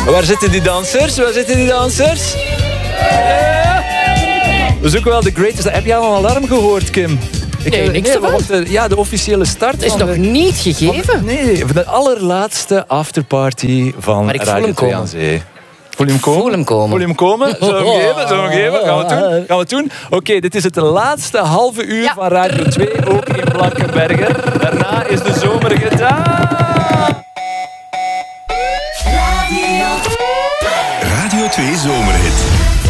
Waar zitten die dansers? Ja. We zoeken wel de greatest. Heb je al een alarm gehoord, Kim? Nee, niks ervan. Ja, de officiële start. Het is nog niet gegeven. Nee, de allerlaatste afterparty van Maar ik voel Radio hem 2 komen. aan Zee. Voel je hem komen? Voel hem komen. Voel je hem komen? Zullen we hem geven? Gaan we het doen? Oké, dit is het laatste halve uur van Radio 2, ook in Blankenbergen. Daarna is de zomer gedaan. Radio 2 Zomerhit.